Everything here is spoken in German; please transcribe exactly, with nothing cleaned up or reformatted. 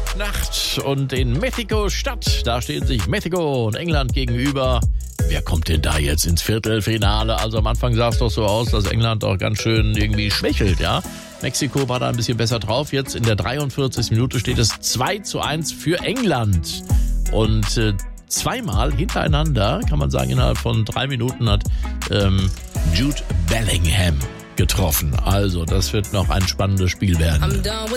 Nacht und in Mexiko-Stadt, da stehen sich Mexiko und England gegenüber. Wer kommt denn da jetzt ins Viertelfinale? Also am Anfang sah es doch so aus, dass England doch ganz schön irgendwie schwächelt, ja. Mexiko war da ein bisschen besser drauf. Jetzt in der dreiundvierzigsten Minute steht es zwei zu eins für England. Und äh, zweimal hintereinander, kann man sagen, innerhalb von drei Minuten hat ähm, Jude Bellingham getroffen. Also das wird noch ein spannendes Spiel werden.